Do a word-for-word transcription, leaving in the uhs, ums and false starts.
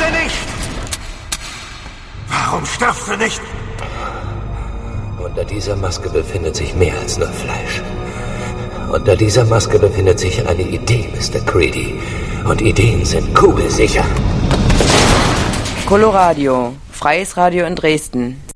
Ende nicht! Warum stirbst du nicht? Unter dieser Maske befindet sich mehr als nur Fleisch. Unter dieser Maske befindet sich eine Idee, Mister Creedy. Und Ideen sind kugelsicher. Coloradio, freies Radio in Dresden.